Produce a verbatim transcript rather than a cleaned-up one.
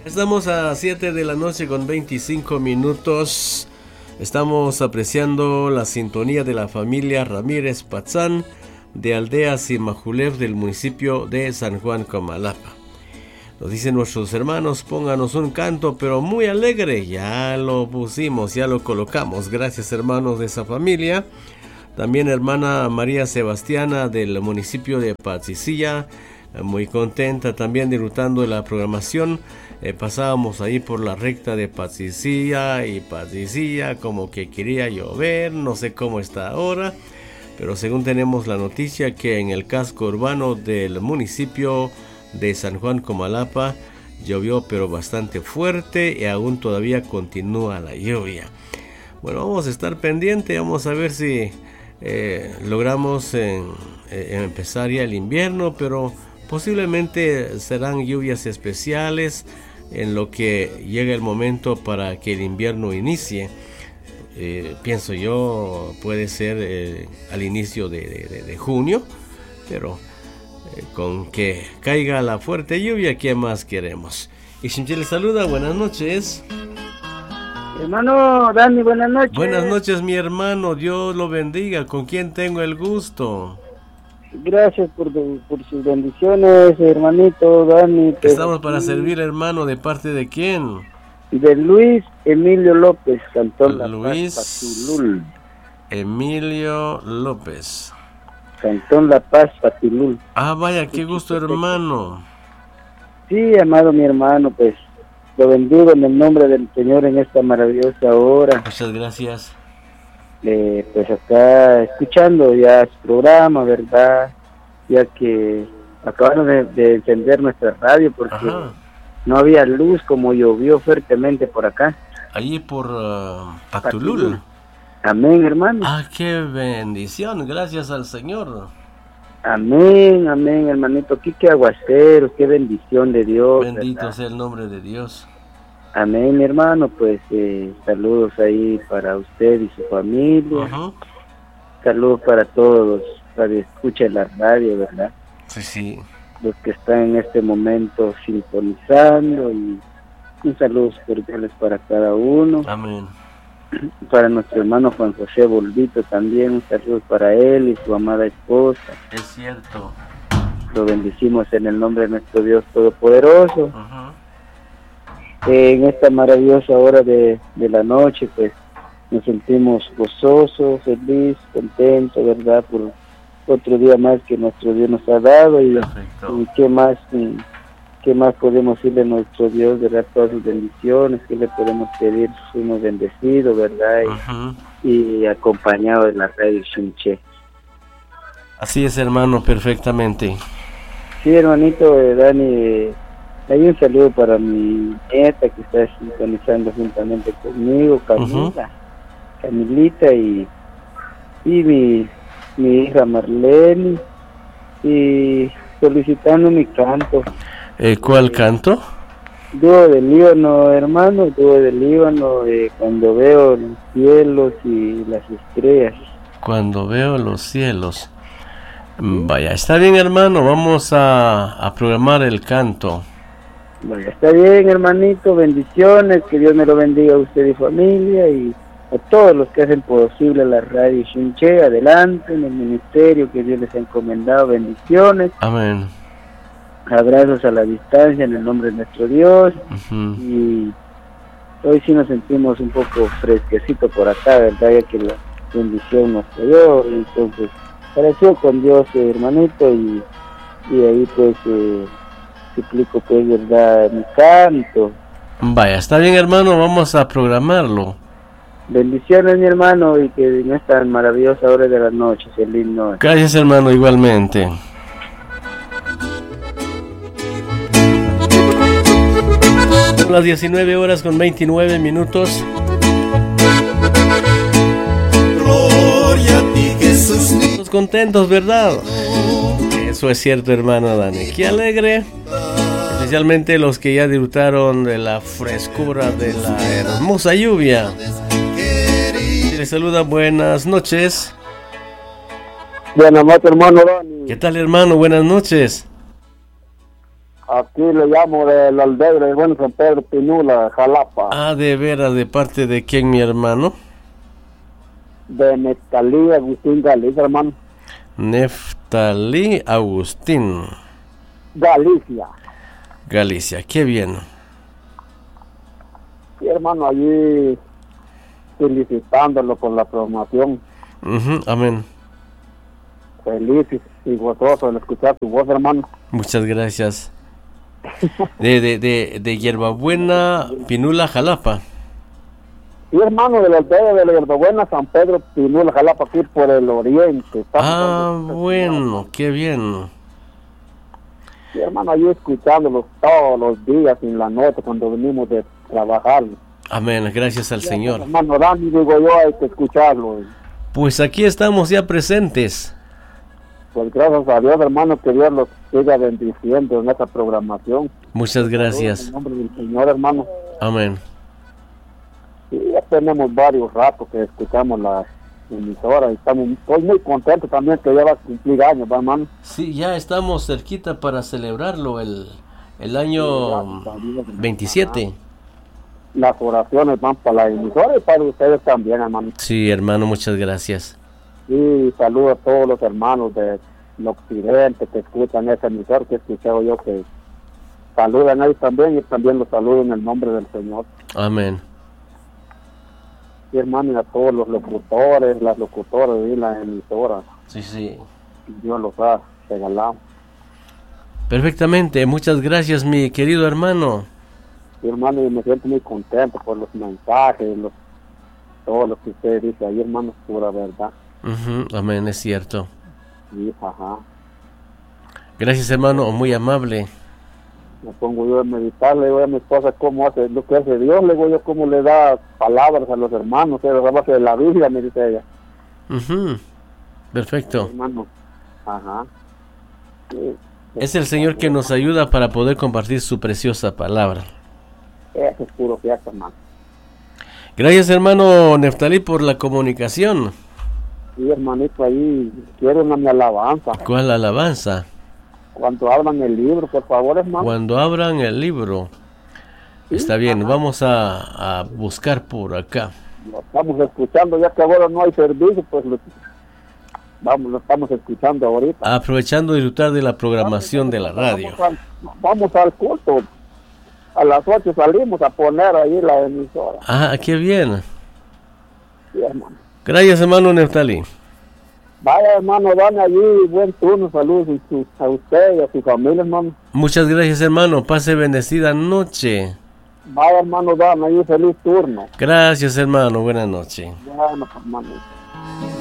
Estamos a siete de la noche con veinticinco minutos. Estamos apreciando la sintonía de la familia Ramírez Pazán de Aldea Simajulev del municipio de San Juan Comalapa. Nos dicen nuestros hermanos, pónganos un canto pero muy alegre. Ya lo pusimos, ya lo colocamos. Gracias, hermanos de esa familia. También hermana María Sebastiana del municipio de Patzicilla, muy contenta también disfrutando de la programación. Eh, pasábamos ahí por la recta de Patzicilla y Patzicilla, como que quería llover, no sé cómo está ahora, pero según tenemos la noticia que en el casco urbano del municipio de San Juan Comalapa llovió pero bastante fuerte y aún todavía continúa la lluvia. Bueno, vamos a estar pendientes, vamos a ver si eh, logramos en, en empezar ya el invierno, pero posiblemente serán lluvias especiales en lo que llega el momento para que el invierno inicie. Eh, pienso yo, puede ser eh, al inicio de, de, de junio, pero eh, con que caiga la fuerte lluvia, ¿qué más queremos? Y Shinche le saluda, buenas noches. Hermano Dani, buenas noches. Buenas noches, mi hermano, Dios lo bendiga. ¿Con quién tengo el gusto? Gracias por, por sus bendiciones, hermanito Dani. Estamos para servir, hermano. ¿De parte de quién? De Luis Emilio López, Cantón La Luis Paz, Patulul. Emilio López, Cantón La Paz, Patulul. Ah, vaya, qué gusto, hermano. Sí, amado mi hermano, pues lo bendigo en el nombre del Señor en esta maravillosa hora. Muchas gracias. Eh, pues acá escuchando ya su programa, ¿verdad? Ya que acabaron de, de encender nuestra radio porque Ajá. no había luz, como llovió fuertemente por acá. Allí por uh, Patulul. Patulul. Amén, hermano. Ah, qué bendición, gracias al Señor. Amén, amén, hermanito. Aquí qué aguacero, qué bendición de Dios. Bendito ¿verdad? sea el nombre de Dios. Amén, mi hermano, pues eh, saludos ahí para usted y su familia. Uh-huh. Saludos para todos los que escuchan la radio, ¿verdad? Sí, sí. Los que están en este momento sintonizando, y un saludo cordiales para cada uno. Amén. Para nuestro hermano Juan José Bolvito también, un saludo para él y su amada esposa. Es cierto. Lo bendecimos en el nombre de nuestro Dios Todopoderoso. Uh-huh. Eh, en esta maravillosa hora de, de la noche, pues nos sentimos gozosos, felices, contentos, ¿verdad? Por otro día más que nuestro Dios nos ha dado. Y, y qué más qué más podemos decirle a nuestro Dios, ¿verdad? Todas sus bendiciones, que le podemos pedir, fuimos bendecidos, ¿verdad? Uh-huh. Y, y acompañado de la radio Shinche. Así es, hermano, perfectamente. Sí, hermanito eh, Dani, hay un saludo para mi nieta que está sintonizando juntamente conmigo, Camila, uh-huh. Camilita y, y mi, mi hija Marlene, y solicitando mi canto. Eh, ¿Cuál eh, canto? Dúo del Líbano, hermano, dúo del Líbano, eh, cuando veo los cielos y las estrellas. Cuando veo los cielos. Vaya, está bien, hermano, vamos a, a programar el canto. Bueno, está bien, hermanito, bendiciones, que Dios me lo bendiga a usted y familia, y a todos los que hacen posible la radio Shinche, adelante en el ministerio que Dios les ha encomendado, bendiciones. Amén. Abrazos a la distancia en el nombre de nuestro Dios. Uh-huh. Y hoy sí nos sentimos un poco fresquecito por acá, ¿verdad? Ya que la bendición nos cayó, entonces pareció con Dios, eh, hermanito, y, y ahí pues eh, explico pues, ¿verdad? Mi canto. Vaya, está bien, hermano, vamos a programarlo. Bendiciones, mi hermano, y que en esta maravillosa hora de la noche, feliz noche. Gracias, hermano, igualmente. Son las diecinueve horas con veintinueve minutos. Gloria a ti, Jesús. Estamos contentos, ¿verdad? Eso es cierto, hermano Dani. Qué alegre. Especialmente los que ya disfrutaron de la frescura de la hermosa lluvia. Les saluda, buenas noches. Buenas noches, hermano Dani. ¿Qué tal, hermano? Buenas noches. Aquí le llamo de la aldea de Buen San Pedro Pinula, Jalapa. Ah, de veras, ¿de parte de quién, mi hermano? De Neftalí Agustín Galicia, hermano. Neftalí Agustín. Galicia. Galicia, qué bien. Sí, hermano, allí felicitándolo por la promoción. Uh-huh, amén. Feliz y gozoso al escuchar tu voz, hermano. Muchas gracias. De, de, de, de Hierbabuena, Pinula, Jalapa. Sí, hermano, de la aldea de la Hierbabuena, San Pedro Pinula, Jalapa, aquí por el oriente. Ah, bueno, qué bien. Sí, hermano, allí escuchándolos todos los días en la noche cuando venimos de trabajar. Amén, gracias al Sí, Señor. hermano Dani, digo yo, hay que escucharlo. Pues aquí estamos ya presentes. Pues gracias a Dios, hermano, que Dios los siga bendiciendo en esta programación. Muchas gracias. En el nombre del Señor, hermano. Amén. Sí, ya tenemos varios ratos que escuchamos la emisora y estamos estoy muy contentos también que ya va a cumplir años, ¿va, hermano? Sí, ya estamos cerquita para celebrarlo el, el año veintisiete. Las oraciones van para la emisora y para ustedes también, hermano. Sí, hermano, muchas gracias. Y saludo a todos los hermanos del occidente que escuchan esa emisora, que he escuchado yo que saludan a ellos también y también los saludo en el nombre del Señor. Amén. Sí, hermano, y a todos los locutores, las locutoras y las emisoras. Sí, sí. Dios los ha regalado. Perfectamente, muchas gracias, mi querido hermano. Sí, hermano, y me siento muy contento por los mensajes, los, todo lo que usted dice ahí, hermano, es pura verdad. Uh-huh, amén, es cierto. Sí, ajá. Gracias, hermano, muy amable. Me pongo yo a meditar, le digo a mi esposa cómo hace lo que hace Dios, le digo yo cómo le da palabras a los hermanos, a la base de la Biblia, me dice ella. Uh-huh. Perfecto. Sí, hermano, ajá. Sí, es el Señor que nos ayuda para poder compartir su preciosa palabra. Eso es puro fiesta, hermano. Gracias, hermano Neftalí, por la comunicación. Sí, hermanito, ahí quiero una mi alabanza. ¿Cuál alabanza? Cuando abran el libro, por favor, hermano. Cuando abran el libro. Sí, está bien, ajá. Vamos a, a buscar por acá. Lo estamos escuchando, ya que ahora no hay servicio, pues lo, vamos, lo estamos escuchando ahorita. Aprovechando de disfrutar de la programación de la radio. Vamos al, vamos al culto. A las ocho salimos a poner ahí la emisora. Ah, qué bien. Sí, hermano. Gracias, hermano Neftalí. Vaya, hermano, dan allí buen turno, saludos a usted y a su familia, hermano. Muchas gracias, hermano, pase bendecida noche. Vaya, hermano, dan allí feliz turno. Gracias, hermano, buenas noches. Bueno, hermano.